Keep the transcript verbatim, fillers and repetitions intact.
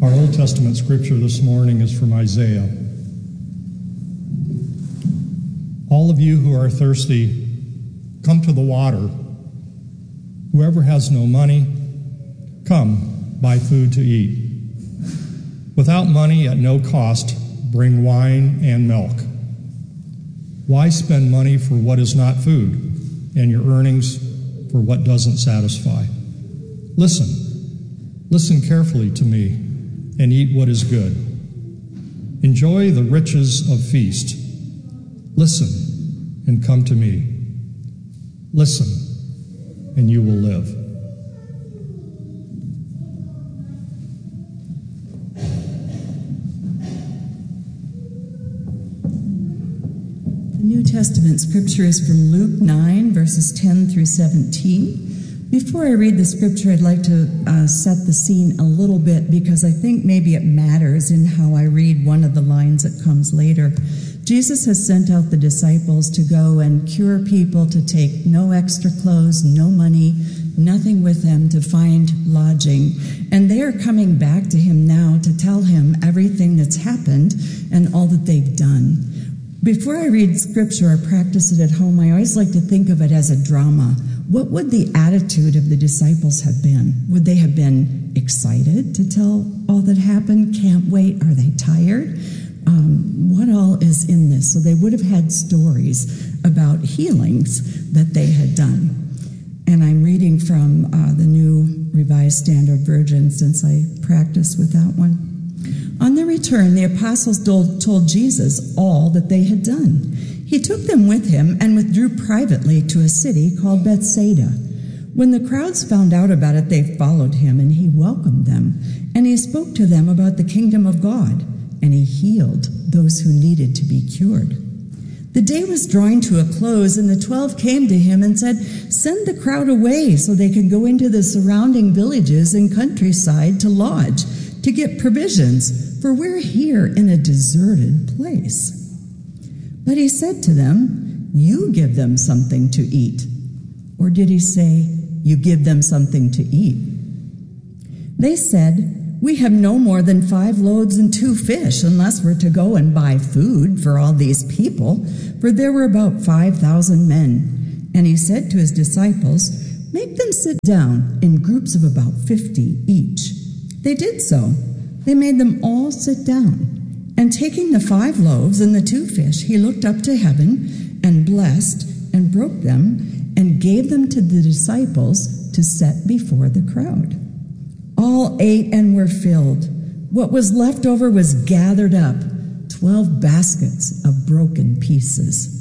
Our Old Testament scripture this morning is from Isaiah. All of you who are thirsty, come to the water. Whoever has no money, come, buy food to eat. Without money, at no cost, bring wine and milk. Why spend money for what is not food, and your earnings for what doesn't satisfy? Listen, listen carefully to me, and eat what is good. Enjoy the riches of feast. Listen and come to me. Listen, and you will live. The New Testament scripture is from Luke nine, verses ten through seventeen. Before I read the scripture, I'd like to uh, set the scene a little bit because I think maybe it matters in how I read one of the lines that comes later. Jesus has sent out the disciples to go and cure people, to take no extra clothes, no money, nothing with them, to find lodging. And they are coming back to him now to tell him everything that's happened and all that they've done. Before I read scripture or practice it at home, I always like to think of it as a drama. What would the attitude of the disciples have been? Would they have been excited to tell all that happened? Can't wait? Are they tired? Um, what all is in this? So they would have had stories about healings that they had done. And I'm reading from uh, the New Revised Standard Version since I practice with that one. On their return, the apostles told Jesus all that they had done. He took them with him and withdrew privately to a city called Bethsaida. When the crowds found out about it, they followed him, and he welcomed them. And he spoke to them about the kingdom of God, and he healed those who needed to be cured. The day was drawing to a close, and the twelve came to him and said, "Send the crowd away so they can go into the surrounding villages and countryside to lodge, to get provisions, for we're here in a deserted place." But he said to them, "You give them something to eat." Or did he say, "You give them something to eat"? They said, "We have no more than five loaves and two fish, unless we're to go and buy food for all these people." For there were about five thousand men. And he said to his disciples, "Make them sit down in groups of about fifty each." They did so. They made them all sit down. And taking the five loaves and the two fish, he looked up to heaven and blessed and broke them and gave them to the disciples to set before the crowd. All ate and were filled. What was left over was gathered up, twelve baskets of broken pieces.